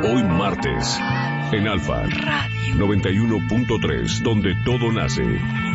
Hoy martes, en Alfa 91.3, donde todo nace.